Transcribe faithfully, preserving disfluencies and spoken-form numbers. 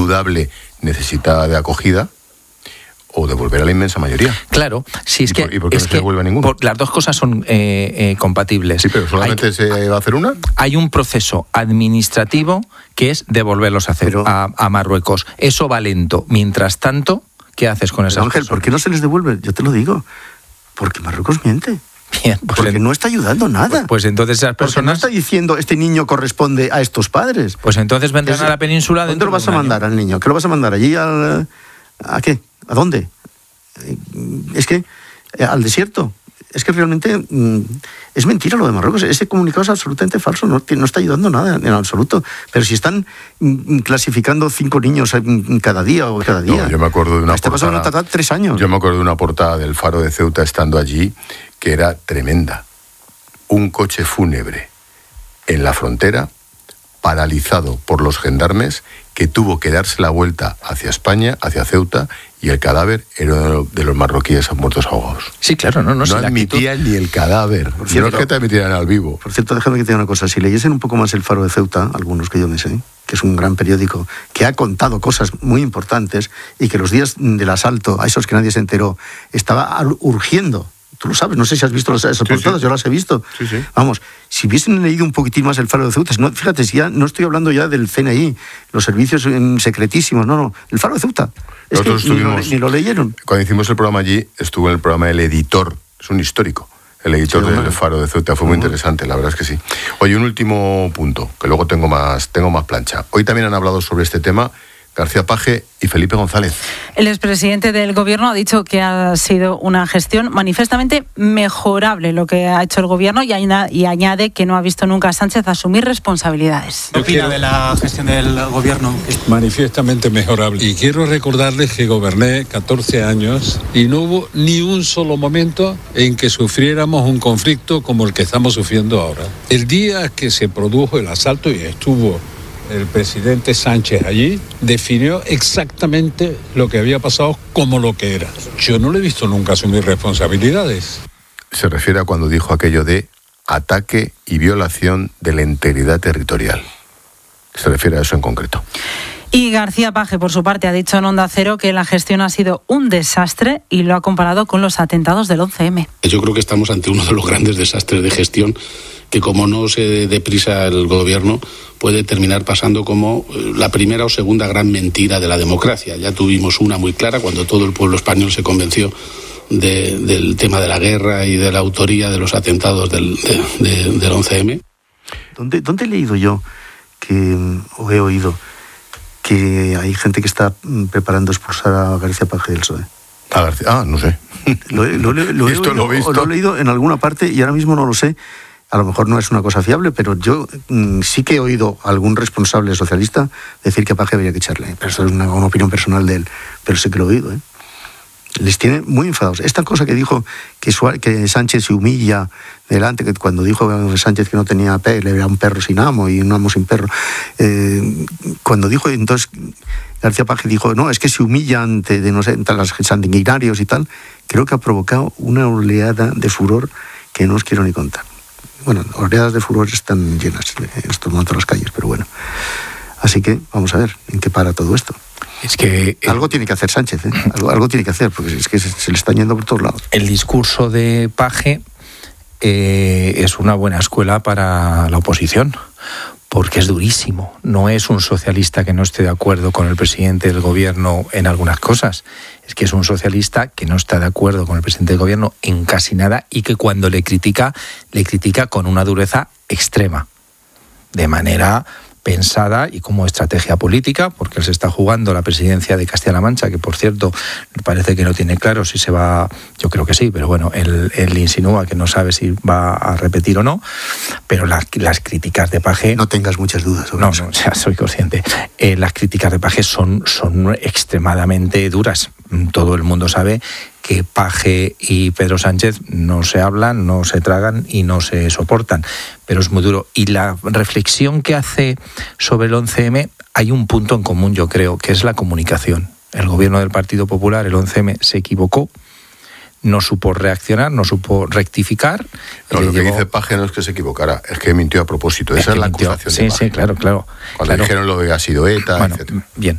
indudable necesita de acogida, o devolver a la inmensa mayoría. Claro, si es ¿Y que... por, ¿y por qué es no se que devuelve a ninguno? Por, las dos cosas son eh, eh, compatibles. Sí, pero ¿solamente hay, se va a hacer una? Hay un proceso administrativo que es devolverlos a, hacer, pero, a, a Marruecos. Eso va lento. Mientras tanto, ¿qué haces con esas Ángel, personas? ¿por qué no se les devuelve? Yo te lo digo. Porque Marruecos miente. Bien, pues porque en, no está ayudando nada. Pues, pues entonces esas personas... Porque no está diciendo este niño corresponde a estos padres. Pues entonces vendrán es, a la península dentro ¿Dónde lo vas de un a mandar año? al niño? ¿Qué lo vas a mandar allí al... ¿A qué? ¿A dónde? Es que al desierto. Es que realmente mmm, es mentira lo de Marruecos. Ese comunicado es absolutamente falso, no, no está ayudando nada en absoluto. Pero si están mmm, clasificando cinco niños cada día o cada día... No, yo me acuerdo de una este portada... Este paso van a tardar tres años. Yo me acuerdo de una portada del Faro de Ceuta estando allí que era tremenda. Un coche fúnebre en la frontera, paralizado por los gendarmes, que tuvo que darse la vuelta hacia España, hacia Ceuta, y el cadáver era de los marroquíes muertos ahogados. Sí, claro, no, no, No si admitían ni el cadáver. Por cierto, no es que te admitieran al vivo. Por cierto, déjame que te diga una cosa. Si leyesen un poco más el Faro de Ceuta, algunos que yo me sé, que es un gran periódico, que ha contado cosas muy importantes y que los días del asalto, a esos que nadie se enteró, estaba urgiendo. Tú lo sabes, no sé si has visto esas sí, portadas, sí. yo las he visto. Sí, sí. Vamos, si hubiesen leído un poquitín más el Faro de Ceuta, no, fíjate, si ya no estoy hablando ya del C N I, los servicios secretísimos, no, no, el Faro de Ceuta. Es Nosotros que ni lo, estuvimos, ni lo leyeron. Cuando hicimos el programa allí, estuvo en el programa el editor, es un histórico, el editor sí, del Faro de Ceuta, fue muy uh-huh. interesante, la verdad es que sí. Oye, un último punto, que luego tengo más, tengo más plancha. Hoy también han hablado sobre este tema García Page y Felipe González. El expresidente del Gobierno ha dicho que ha sido una gestión manifiestamente mejorable lo que ha hecho el Gobierno y, añade, y añade que no ha visto nunca a Sánchez asumir responsabilidades. ¿Qué opina de la gestión del Gobierno? Manifiestamente mejorable. Y quiero recordarles que goberné catorce años y no hubo ni un solo momento en que sufriéramos un conflicto como el que estamos sufriendo ahora. El día que se produjo el asalto y estuvo el presidente Sánchez allí, definió exactamente lo que había pasado como lo que era. Yo no le he visto nunca asumir responsabilidades. Se refiere a cuando dijo aquello de ataque y violación de la integridad territorial. Se refiere a eso en concreto. Y García Page, por su parte, ha dicho en Onda Cero que la gestión ha sido un desastre y lo ha comparado con los atentados del once eme. Yo creo que estamos ante uno de los grandes desastres de gestión que, como no se dé prisa el gobierno, puede terminar pasando como la primera o segunda gran mentira de la democracia. Ya tuvimos una muy clara cuando todo el pueblo español se convenció de, del tema de la guerra y de la autoría de los atentados del, de, de, del once eme. ¿Dónde, ¿Dónde he leído yo que, o he oído que hay gente que está preparando expulsar a García Page del P S O E? A García, ah, no sé. Lo, lo, lo, lo, Esto he lo, oído, visto. lo he leído en alguna parte y ahora mismo no lo sé. A lo mejor no es una cosa fiable, pero yo mmm, sí que he oído a algún responsable socialista decir que a Page habría que echarle. Pero eso es una, una opinión personal de él. Pero sí que lo he oído, ¿eh? Les tiene muy enfadados. Esta cosa que dijo que, Suárez, que Sánchez se humilla delante, que cuando dijo Sánchez que no tenía pelo, era un perro sin amo y un amo sin perro. Eh, cuando dijo, entonces García Page dijo, no, es que se humilla ante, de, no sé, ante los sanguinarios y tal, creo que ha provocado una oleada de furor que no os quiero ni contar. Bueno, oleadas de furor están llenas en estos momentos las calles, pero bueno. Así que vamos a ver en qué para todo esto. Es que el, algo tiene que hacer Sánchez, ¿eh? algo, algo tiene que hacer, porque es que se, se le están yendo por todos lados. El discurso de Page eh, es una buena escuela para la oposición, porque es durísimo. No es un socialista que no esté de acuerdo con el presidente del gobierno en algunas cosas. Es que es un socialista que no está de acuerdo con el presidente del gobierno en casi nada y que cuando le critica, le critica con una dureza extrema, de manera pensada y como estrategia política, porque él se está jugando la presidencia de Castilla-La Mancha, que por cierto parece que no tiene claro si se va, yo creo que sí, pero bueno, él, él insinúa que no sabe si va a repetir o no, pero las, las críticas de Page... No tengas muchas dudas sobre no, eso. No, ya soy consciente. Eh, las críticas de Page son, son extremadamente duras. Todo el mundo sabe que Page y Pedro Sánchez no se hablan, no se tragan y no se soportan, pero es muy duro. Y la reflexión que hace sobre el once eme, hay un punto en común, yo creo, que es la comunicación. El gobierno del Partido Popular, el once eme, se equivocó, no supo reaccionar, no supo rectificar. No, lo que llegó... dice Page no es que se equivocara, es que mintió a propósito. Esa es, es la mintió. acusación Sí, de Page. sí, claro, claro. Cuando claro. dijeron lo de ha sido ETA, bueno, etcétera. Bien,